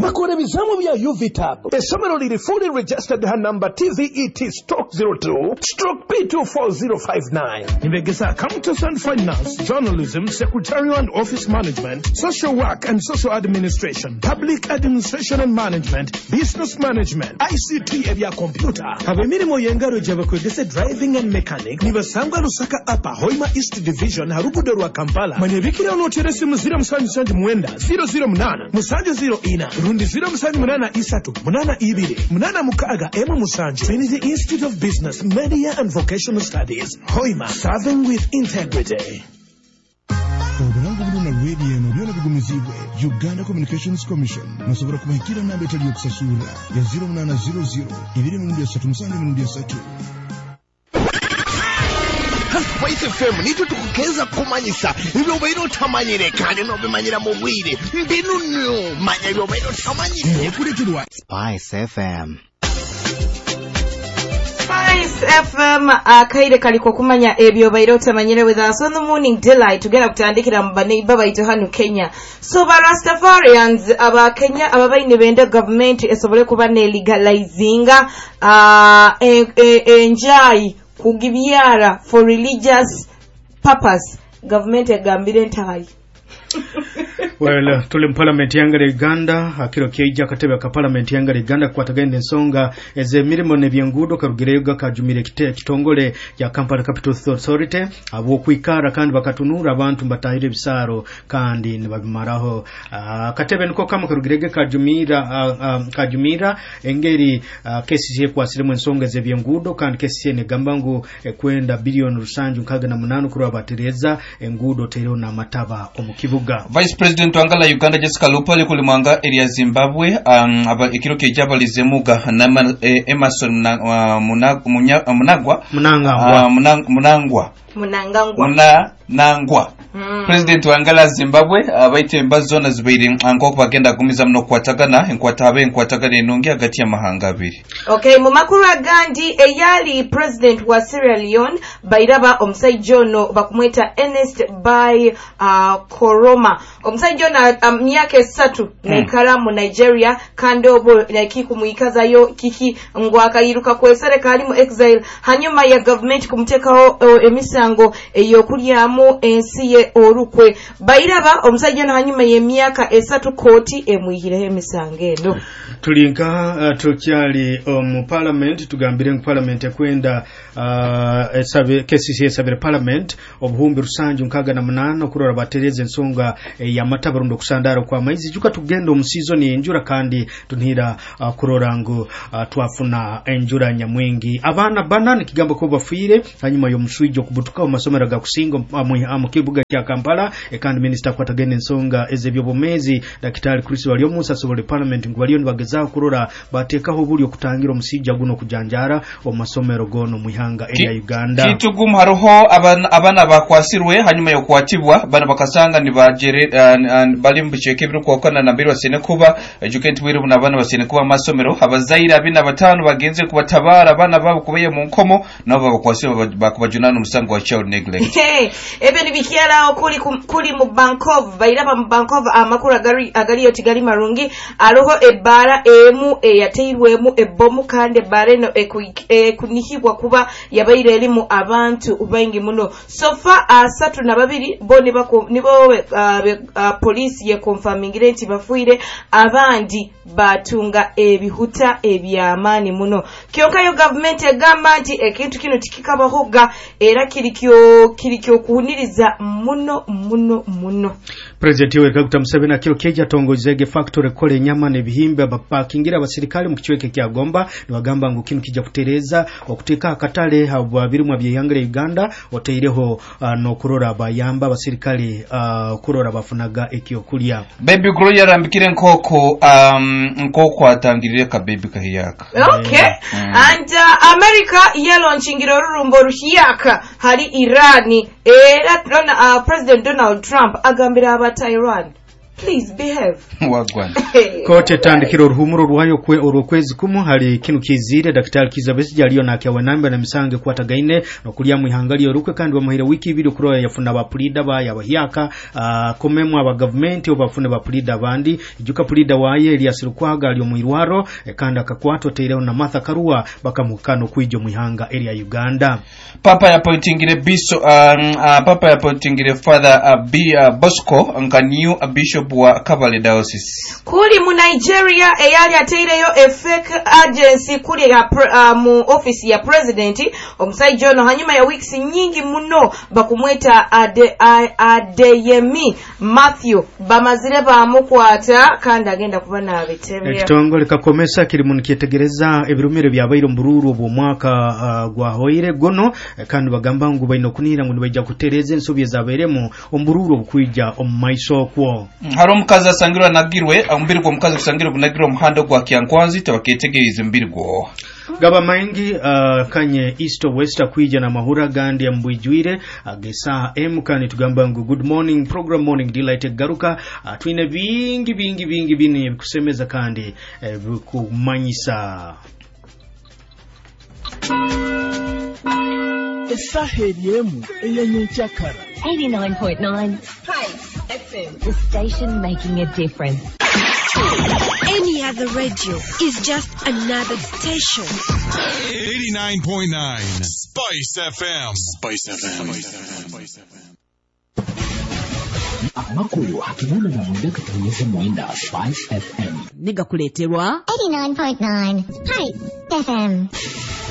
bakora bizamu bya UVTAB. Essomero liri fully registered ha number TVET/02/P24059. Nibegesa Accountants and Finance, Journalism, Secretarial and Office Management, Social Work and Social Administration, Public Administration and Management, Business Management, ICT ebya computer. Abemirimo yengaro jabakwegese driving and mechanic. Nibasangwa Lusaka Upper, Hoima East Division, Harugudo rwa Kampala. Manyebikira onoteresi muzira musanju mwenda 008 musanju 0 rundi 0 isatu munana ibiri munana mukaga emu musanju. Trinity Institute of Business, Media and Vocational Studies, Hoima, serving with integrity. Obulango buluna radio eno byona bigumizibwe Uganda Communications Commission nasobora kumahikira namba etali okusasula ya 0800 237 Voice FM nito tukukeza kumanyisa ibyo bayiro tamanyire kandi no bimanyira mu bwire mbinu no manya ibyo bayiro tamanyire kuretirwa Spice FM. Spice FM akaire kaliko kumanya ebyo bayiro tamanyire with us on the morning delight tugera kutandikira mbane baba ito hanu Kenya. So ba Rastafarians aba Kenya ababaine benda government esobole kuba ne legalizinga enjai kugibyara for religious purpose. Government egambire ntayi. Well, tuli parliament yanga Uganda akiro kyeija katebe ka parliament yanga Uganda kwatagende ensonga ezemirimo nebyengudo karugirega kajumire kitongole ya Kampala Capital Authority abo kwikara kandi bakatunura abantu batahire bisaro kandi nibabimaraho katebe niko kama karugirege kajumira engeri kesi ye kwasiremo ensonga zebyengudo kandi kesi ne gambangu kwenda bilioni rusanju nkaga na munanu kuri abatereza engudo tero na mataba omukibuga. Vice President wangala Uganda Jessica Lupale kulimwanga area Zimbabwe aba ekiro kejaba lizemuga na Emerson Munangwa President wangala Zimbabwe abaite mbazona zibaire ankoko bagenda kumiza mno kwatagana enkwatagana enonge agati ya mahanga abiri. Okay, mu makuru agandi eyali president wa Sierra Leone bairaba omusaijono bakumweta Ernest by Koroma. Omusaijono myaka 3 naikara mu Nigeria kandi obo nakikumuikaza yo kiki ngwaka yiruka kwesere kali mu exile hanyuma ya government kumutekaho emisango eyokulyamu ensi ye orukwe bairaba omusaijono hanyuma ye myaka 3 koti emuyire emisangendo. Tulinka tukyali mu parliament tugambire mu parliament kwenda esabe kesi esabire parliament obuhumbi rusanju nkaga na munana kurora batereze ensonga ya matabarundo kusandara kwa maizi juka tugenda omuseason enjura kandi tunira kurora ngo twafuna enjura nyamwengi abana banani kigambo ko bafuire hanyuma yo muswijo kubutuka mu masomero ga kusingo mu kibuga kya Kampala kandi minister kwatagenda ensonga ezebyo bomezi Daktari Chris Walio Musa sobole parliament ngwaliyo nibageza kurora batekaho buli okutangira omusijja guno kujanjara omasomero gono muihanga ya Uganda. Kitugum haroho abana bakwasirwe hanyuma yo kwatibwa bana bakasanga ni bajere bali mbicheke biro kwakana na mbere wasene kuba educate wiru na bana basene kuba masomero abazaira abina batanu bagenze kubatabara abana babo kubaye mu nkomo nabo bakwasirwa bakubajunana umusango wa child neglect. Ebe nibikiara kuli mu Bangkok bairaba mu Bangkok amakuru agari yo tigali marungi aroho ebara emu yateirwemu ebomu kandi bareno kunihibwa kuba yabaire elimu abantu ubaingi muno sofa 32 bone bako nibo police ye confirmingire nti bafuire abandi batunga ebihuta ebyamani muno kyonka yo government egamba nti ekintu kino tikikabahoga era kirikyo kuhuniriza muno. President Yoweri Kaguta Museveni akiro keja tongozege factory kole nyama ne bihimbe abapakingira abasirikali mu kichweke kya Gomba nibagamba ngo kinu kija kutereza okuteka akatale ababirimu abyeyangire Uganda oteireho no kurora bayamba abasirikali kurora bafunaga ekyokulya. Baby Glory yarambikire nkoko atangirire ka baby kahiyaka. Okay. And America yelaunchingiro rurumbo ruhiyaka hari Irani era President Donald Trump agambira aba Iran Please behave. Wagwan. Kote tandikiro ruhumuro rwayo orwokwezi kumu hali kinu kizire Dr. Kizza Besigye aliyo nakyawa namba na misange kwatagaine nokulya mu ihangali orukwe kandi bamuhira wiki ibiri kuroya yafuna bapulida ba yabahyaka komemwa aba government obafune bapulida bandi ijuka pulida waye Elias Lukwaga aliyo mu Irwaro kandi akakwato teireo na Martha Karua bakamukano kwijo mu ihanga area Uganda. Papa ya pointingire Father Bosco nka new bishop wa Kabale Diocese. Kuli mu Nigeria eyali ateireyo a fake agency kuli mu office ya president omusajja ono hanyuma ya weeks nyingi muno bakumweta Adeyemi Matthew bamazire bamukwata kandi agenda kuba nabetebya. Ekitongole kakomesa kiri mu kyetegereza ebirumire byabairo mbururu obwo mwaka gwa hoire gono kandi bagamba ngo bayino kunira ngo nibajja kutereza ensobye zaberemo ombururu obukwijja omumaiso kwo. Haro omukazi asangirwa nagirwe ombiri gwo omukazi kusangirwa bunagirwa omuhanda gwa Kyankwanzi tabaketegereza ombiri gwo. Gaba maingi kanye east of west kwija na mahura gandi ambwijwire agesa emkani tugamba ngo good morning program morning delight garuka twine bingi bini kusemeza kandi kumanyisa. Esaheliemu eyenyekyakara 89.9 Spice FM, the station making a difference. Any other radio is just another station. 89.9 Spice FM. Spice FM. amakulu hakibuna na mwenda katonyeza mwenda Spice FM niga kuleterwa 89.9 Spice FM.